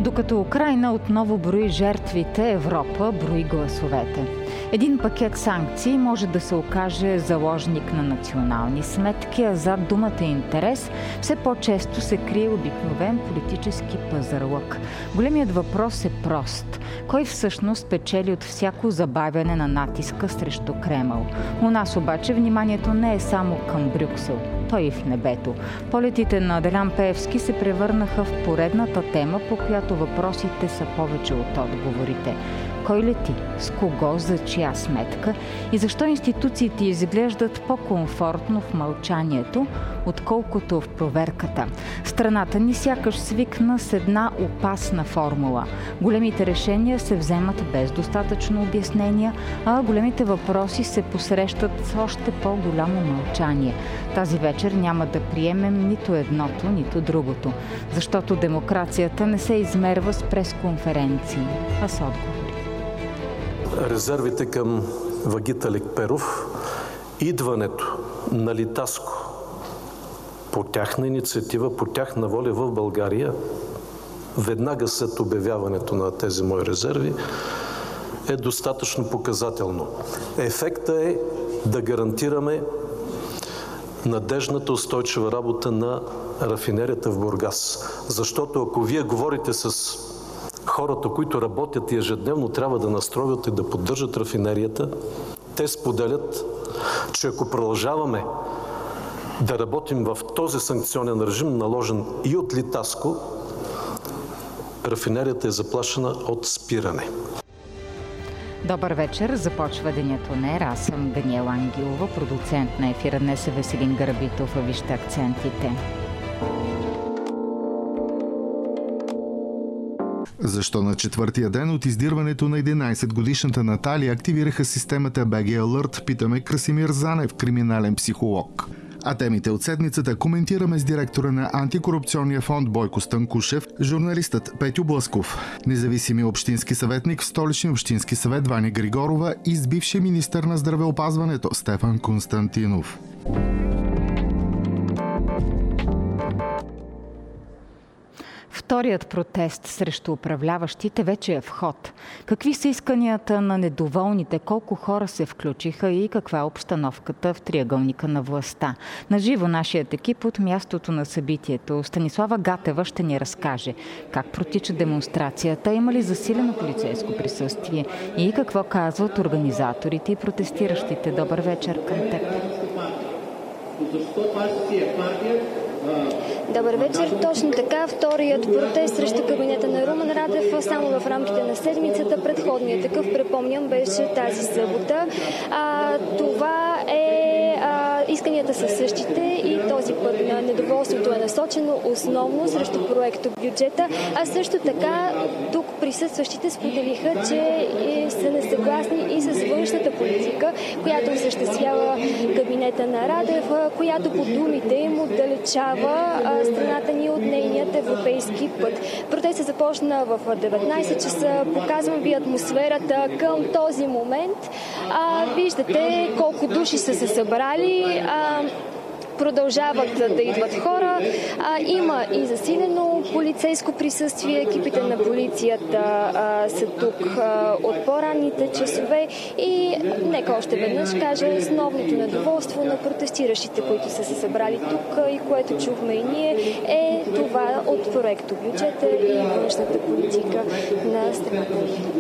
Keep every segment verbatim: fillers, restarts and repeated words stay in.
Докато Украйна отново брои жертвите, Европа брои гласовете. Един пакет санкции може да се окаже заложник на национални сметки, а зад думата интерес все по-често се крие обикновен политически пазарлък. Големият въпрос е прост. Кой всъщност печели от всяко забавяне на натиска срещу Кремъл? У нас обаче вниманието не е само към Брюксел. Той и в небето. Полетите на Делян Пеевски се превърнаха в поредната тема, по която въпросите са повече от отговорите. Кой лети? С кого? За чия сметка? И защо институциите изглеждат по-комфортно в мълчанието, отколкото в проверката? Страната ни сякаш свикна с една опасна формула. Големите решения се вземат без достатъчно обяснения, а големите въпроси се посрещат с още по-голямо мълчание. Тази вечер няма да приемем нито едното, нито другото, защото демокрацията не се измерва с пресконференции, а с отговори. Резервите към Вагиталик Перов, идването на Литаско по тяхна инициатива, по тяхна воля в България, веднага след обявяването на тези мои резерви, е достатъчно показателно. Ефектът е да гарантираме надежната устойчива работа на рафинерията в Бургас. Защото ако вие говорите с хората, които работят и ежедневно трябва да настроят и да поддържат рафинерията, те споделят, че ако продължаваме да работим в този санкционен режим, наложен и от Литаско, рафинерията е заплашена от спиране. Добър вечер. Започва Денят он ер. Аз съм Даниела Ангелова, продуцент на ефира. Днес е Веселин Грабитов, а вижте акцентите. Защо на четвъртия ден от издирването на единайсетгодишната Наталия активираха системата би джи Alert, питаме Красимир Занев, криминален психолог. А темите от седмицата коментираме с директора на антикорупционния фонд Бойко Станкушев, журналистът Петю Блъсков, независимия общински съветник в Столичния общински съвет Ваня Григорова и с бившия министър на здравеопазването Стефан Константинов. Вторият протест срещу управляващите вече е в ход. Какви са исканията на недоволните, колко хора се включиха и каква е обстановката в триъгълника на властта? Наживо нашият екип от мястото на събитието. Станислава Гатева ще ни разкаже как протича демонстрацията, има ли засилено полицейско присъствие и какво казват организаторите и протестиращите. Добър вечер към теб. Добър вечер. Точно така, вторият протест срещу кабинета на Румен Радев само в рамките на седмицата. Предходният такъв, припомням, беше тази събота. А, това е... А, исканията са същите и този път на недоволството е насочено основно срещу проекто бюджета, а също така тук присъстващите споделиха, че са несъгласни и с външната политика, която осъществява кабинета на Радев, която по думите им отдалечава страната ни от нейният европейски път. Протестът започна в деветнайсет часа. Показвам ви атмосферата към този момент. А, виждате колко души са се събрали. А, Продължават да идват хора. А, има и засилено полицейско присъствие. Екипите на полицията а, са тук а, от по-ранните часове. И нека още веднъж кажа основното недоволство на протестиращите, които са се събрали тук и което чухме и ние, е това от проекто бюджета и външната политика на страната.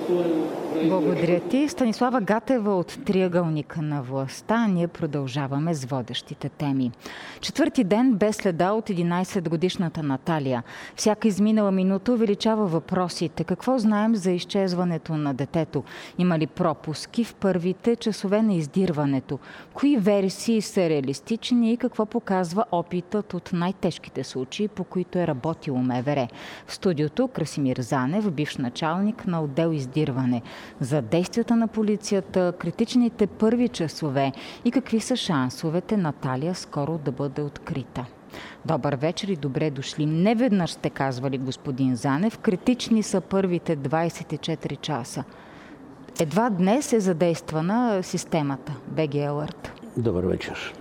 Благодаря ти. Станислава Гатева от триъгълника на властта. Ние продължаваме с водещите теми. Четвърти ден без следа от единайсетгодишната Наталия. Всяка изминала минута увеличава въпросите. Какво знаем за изчезването на детето? Има ли пропуски в първите часове на издирването? Кои версии са реалистични и какво показва опитът от най-тежките случаи, по които е работило МВР? В студиото Красимир Занев, бивш началник на отдел издирване. За действията на полицията, критичните първи часове и какви са шансовете Наталия скоро да бъде открита. Добър вечер и добре дошли. Не веднъж сте казвали, господин Занев, критични са първите двайсет и четири часа. Едва днес е задействана системата би джи Alert. Добър вечер.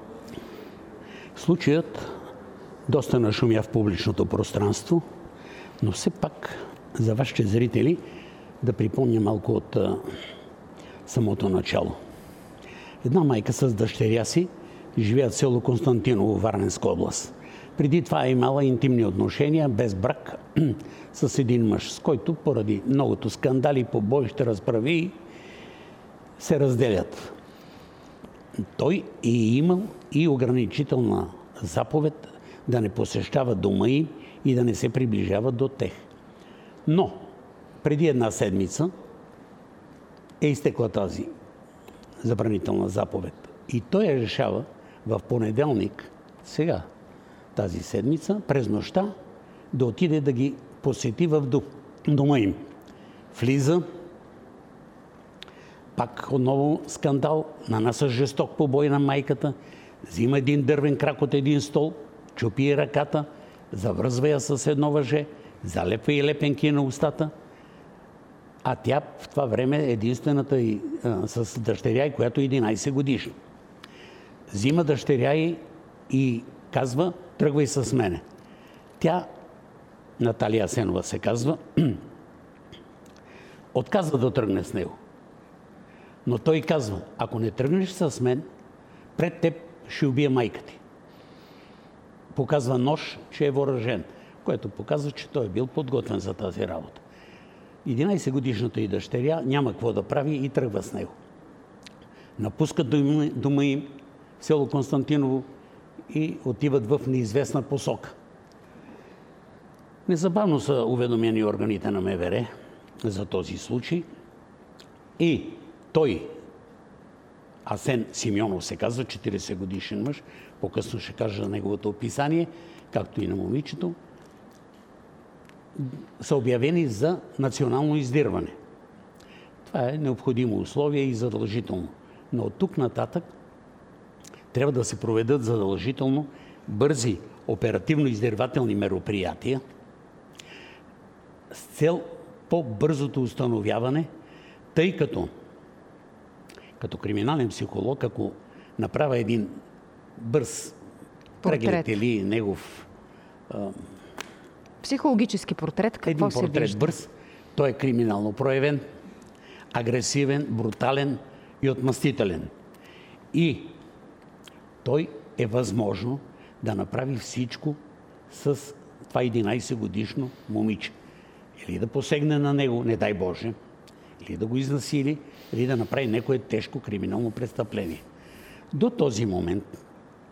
Случаят доста нашумя в публичното пространство. Но все пак, за вашите зрители, да припомня малко от а, самото начало. Една майка с дъщеря си живеят в село Константиново, Варненска област. Преди това е имала интимни отношения, без брак, с един мъж, с който поради многото скандали, побоища, разправи, се разделят. Той е имал и ограничителна заповед да не посещава дома им и да не се приближава до тях. Но преди една седмица е изтекла тази забранителна заповед. И той я решава в понеделник, сега, тази седмица, през нощта, да отиде да ги посети в дома им. Влиза, пак отново скандал, нанася жесток побой на майката, взима един дървен крак от един стол, чупи ръката, завръзва я с едно въже, залепва и лепенки на устата, а тя в това време е единствената и, а, с дъщеря й, която е единайсет годишна. Взима дъщеря й и казва: тръгвай с мене. Тя, Наталия Асенова се казва, отказва да тръгне с него. Но той казва: ако не тръгнеш с мен, пред теб ще убия майка ти. Показва нож, че е въоръжен, което показва, че той е бил подготвен за тази работа. единайсет годишната й дъщеря няма какво да прави и тръгва с него. Напускат дома им в село Константиново и отиват в неизвестна посока. Незабавно са уведомени органите на МВР за този случай и той, Асен Симеонов се казва, четирийсет годишен мъж, по-късно ще кажа за неговото описание, както и на момичето, са обявени за национално издирване. Това е необходимо условие и задължително. Но от тук нататък трябва да се проведат задължително бързи оперативно-издирвателни мероприятия с цел по-бързото установяване, тъй като като криминален психолог, ако направя един бърз преглед или негов а, психологически портрет, какво един се портрет вижда? Бърз, той е криминално проявен, агресивен, брутален и отмъстителен. И той е възможно да направи всичко с това единайсет годишно момиче. Или да посегне на него, не дай Боже, или да го изнасили, или да направи някое тежко криминално престъпление. До този момент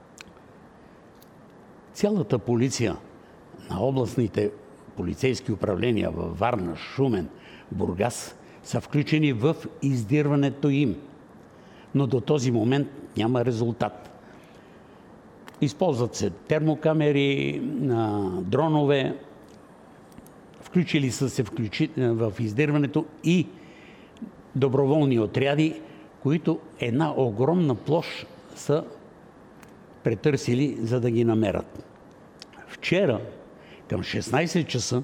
цялата полиция на областните полицейски управления във Варна, Шумен, Бургас са включени в издирването им. Но до този момент няма резултат. Използват се термокамери, дронове, включили са се в издирването и доброволни отряди, които една огромна площ са претърсили, за да ги намерят. Вчера, към шестнайсет часа,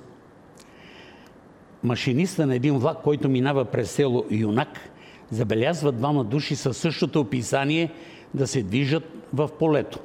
машиниста на един влак, който минава през село Юнак, забелязва двама души със същото описание да се движат в полето.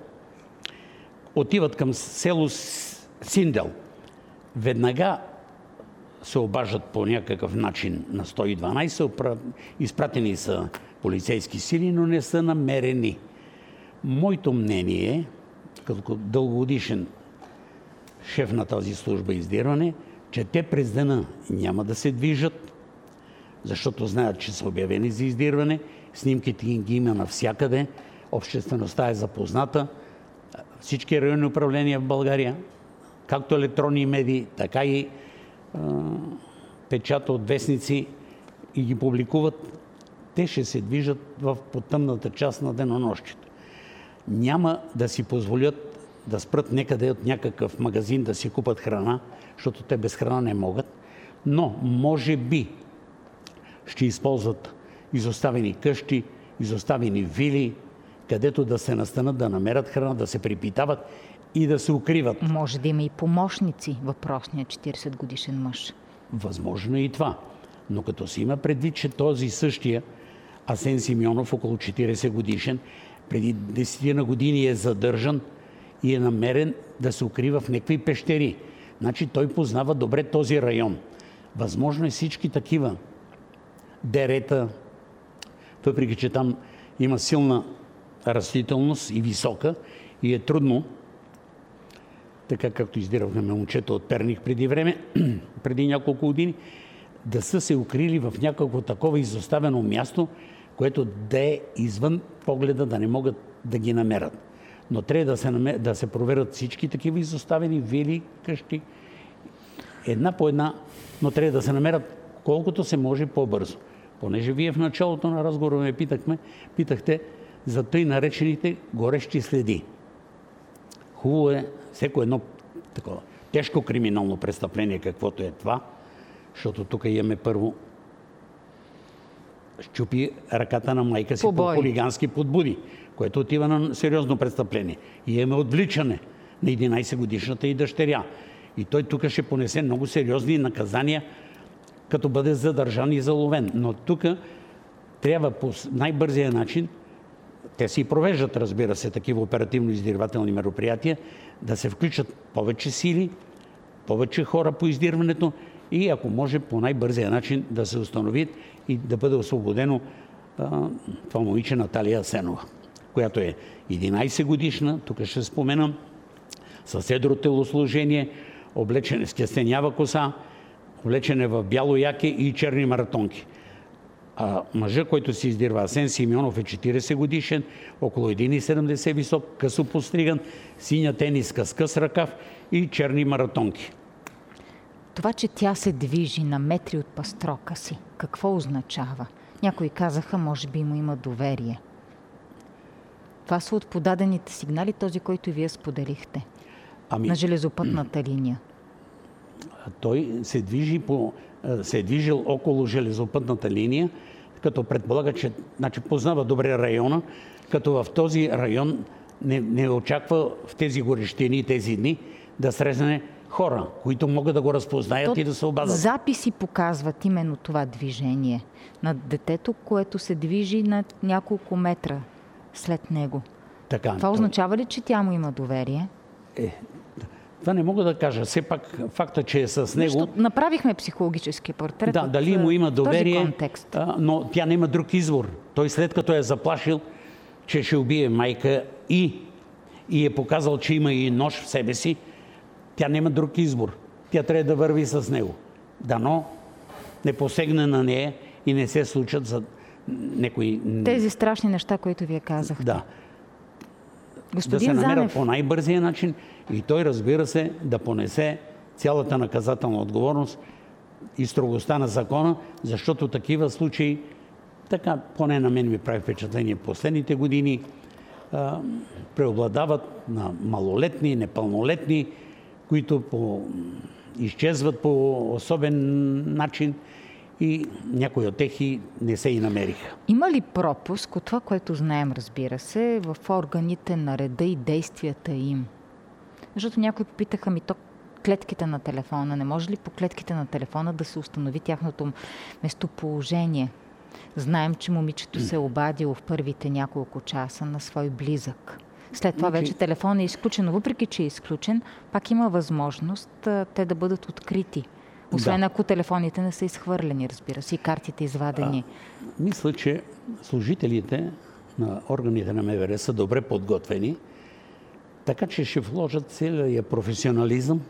Отиват към село Синдел. Веднага се обаждат по някакъв начин на сто и дванайсет, изпратени са полицейски сили, но не са намерени. Моето мнение, като дългогодишен шеф на тази служба издирване, че те през дена няма да се движат, защото знаят, че са обявени за издирване, снимките ги има навсякъде, обществеността е запозната, всички районни управления в България, както електронни медии, така и а, печата от вестници и ги публикуват, те ще се движат в потъмната част на денонощието. Няма да си позволят да спрат някъде от някакъв магазин да си купат храна, защото те без храна не могат, но може би ще използват изоставени къщи, изоставени вили, където да се настанат, да намерят храна, да се припитават и да се укриват. Може да има и помощници въпросният четирийсет годишен мъж. Възможно е и това. Но като се има предвид, че този същия Асен Симеонов, около четирийсет годишен, преди десет години е задържан и е намерен да се укрива в някакви пещери. Значи той познава добре този район. Възможно е всички такива дерета, въпреки че там има силна растителност и висока и е трудно, така както издирахме момчета от Перник преди време, преди няколко години, да са се укрили в някакво такова изоставено място, което да е извън погледа, да не могат да ги намерят. Но трябва да се, намер... да се проверят всички такива изоставени вили къщи, една по една, но трябва да се намерят колкото се може по-бързо. Понеже вие в началото на разговора ме питахме, питахте за тъй наречените горещи следи. Хубаво е всеко едно такова тежко криминално престъпление, каквото е това, защото тук имаме първо щупи ръката на майка си по хулигански подбуди, което отива на сериозно престъпление. И имаме отвличане на единайсетгодишната и дъщеря. И той тук ще понесе много сериозни наказания, като бъде задържан и заловен. Но тук трябва по най-бързия начин, те си провеждат, разбира се, такива оперативно-издирвателни мероприятия, да се включат повече сили, повече хора по издирването и, ако може, по най-бързия начин да се установи и да бъде освободено а, това момиче Наталия Асенова, която е единайсет годишна, тук ще споменам, със седро телосложение, облечен с кестенява коса, облечен е в бяло яке и черни маратонки. А мъжа, който се издирва, Асен Симеонов, е четирийсет годишен, около един и седемдесет висок, късо постриган, синя тениска с къс ръкав и черни маратонки. Това, че тя се движи на метри от пастрока си, какво означава? Някои казаха, може би му има доверие. Това са от подадените сигнали, този, който вие споделихте. Ами... на железопътната линия. Той се движи по, се е движил около железопътната линия, като предполага, че значи, познава добре района, като в този район не, не очаква в тези горещини, тези дни, да срезне хора, които могат да го разпознаят То, и да се обадят. Записи показват именно това движение на детето, което се движи на няколко метра след него. Така, това означава ли, че тя му има доверие? Е, това не мога да кажа. Все пак факта, че е с него... Нещо, направихме психологически портрет. Да, дали му има доверие, но тя няма друг избор. Той след като е заплашил, че ще убие майка и, и е показал, че има и нож в себе си, тя няма друг избор. Тя трябва да върви с него. Дано не посегне на нея и не се случат за някои... Тези страшни неща, които вие казахте. Да. Господин да се намерят Занев. по най-бързия начин и той, разбира се, да понесе цялата наказателна отговорност и строгостта на закона, защото такива случаи, така поне на мен ми прави впечатление последните години, а, преобладават на малолетни, непълнолетни, които по, изчезват по особен начин и някои от тях и не се и намериха. Има ли пропуск от това, което знаем, разбира се, в органите на реда и действията им? Защото някои попитаха ми то клетките на телефона. Не може ли по клетките на телефона да се установи тяхното местоположение? Знаем, че момичето се е обадило в първите няколко часа на свой близък. След това вече телефонът е изключен. Въпреки, че е изключен, пак има възможност а, те да бъдат открити. Освен да. Ако телефоните не са изхвърлени, разбира се, и картите извадени. А, мисля, че служителите на органите на МВР са добре подготвени, така че ще вложат целия професионализъм,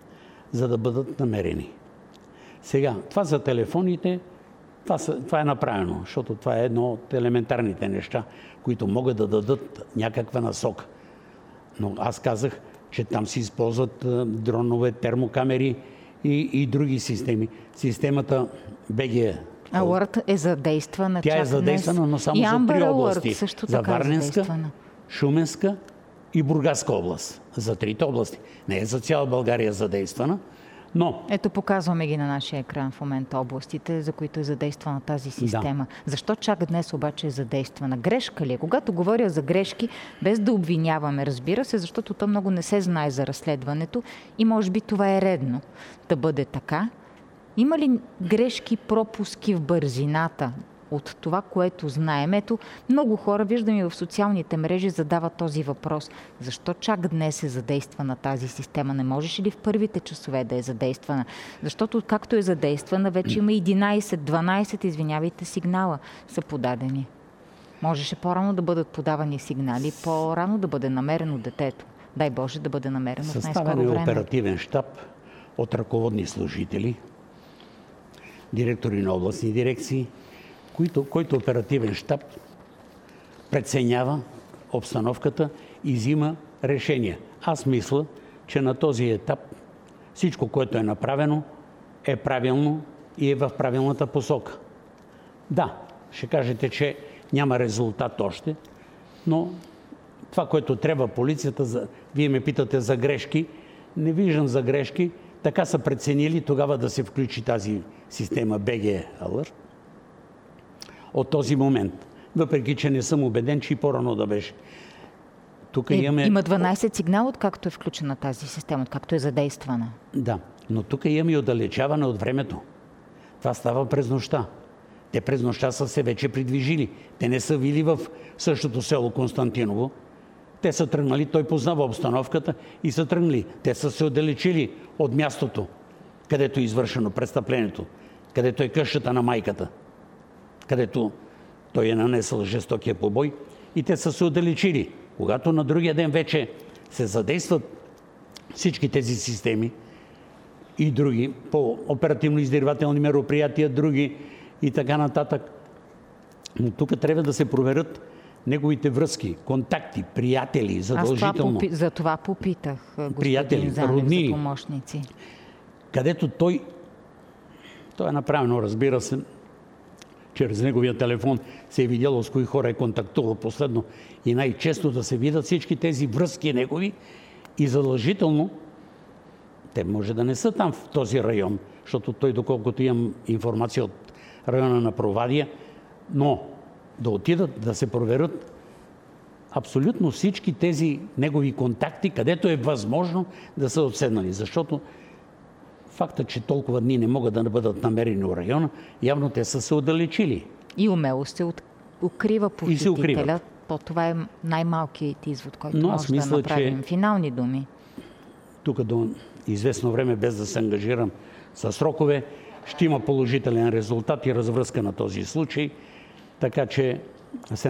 за да бъдат намерени. Сега, това за телефоните, това, са, това е направено, защото това е едно от елементарните неща, които могат да дадат някаква насока. Но аз казах, че там се използват дронове, термокамери и, и други системи. Системата Б Г Алърт е задействана. Тя е задействана, но само за три области. За Варненска, Шуменска и Бургаска област. За трите области. Не е за цяла България задействана, но... Ето показваме ги на нашия екран в момента областите, за които е задействана тази система. Да. Защо чак днес обаче е задействана? Грешка ли е? Когато говоря за грешки, без да обвиняваме, разбира се, защото то много не се знае за разследването и може би това е редно да бъде така. Има ли грешки, пропуски в бързината? от това, което знаем. Ето, много хора, виждам и в социалните мрежи, задават този въпрос. Защо чак днес е задействана тази система? Не можеш ли в първите часове да е задействана? Защото както е задействана, вече има единайсет, дванайсет, извинявайте, сигнала са подадени. Можеше по-рано да бъдат подавани сигнали, по-рано да бъде намерено детето. Дай Боже да бъде намерено в най-скоро време. Съставен е оперативен щаб от ръководни служители, директори на областни дирекции, който, който оперативен щаб преценява обстановката и взима решения. Аз мисля, че на този етап всичко, което е направено, е правилно и е в правилната посока. Да, ще кажете, че няма резултат още, но това, което трябва полицията, за... вие ме питате за грешки, не виждам за грешки, така са преценили тогава да се включи тази система би джи Alert от този момент. Въпреки че не съм убеден, че и по-рано да беше. Тук е, имаме... Има дванайсет сигнала, откакто е включена тази система, откакто е задействана. Да, но тук имаме и отдалечаване от времето. Това става през нощта. Те през нощта са се вече придвижили. Те не са били в същото село Константиново. Те са тръгнали, той познава обстановката и са тръгнали. Те са се отдалечили от мястото, където е извършено престъплението, където е къщата на майката, където той е нанесъл жестокия побой и те са се отдалечили. Когато на другия ден вече се задействат всички тези системи и други по оперативно-издирвателни мероприятия, други и така нататък. Но тук трябва да се проверят неговите връзки, контакти, приятели, задължително. Аз това, за това попитах, господин приятели, Занев, роднини, за помощници. Където той, той е направено, разбира се, чрез неговия телефон се е видяло с кои хора е контактувал последно и най-често да се видят всички тези връзки негови и задължително те може да не са там в този район, защото той, доколкото имам информация от района на Провадия, но да отидат да се проверят абсолютно всички тези негови контакти, където е възможно да са отседнали. Защото факта, че толкова дни не могат да бъдат намерени в района, явно те са се отдалечили. И умело се укрива похитителя. То това е най-малкият извод, който Но може мисля, да направим. че... Финални думи. Тук до известно време, без да се ангажирам с срокове, ще има положителен резултат и развръзка на този случай. Така че се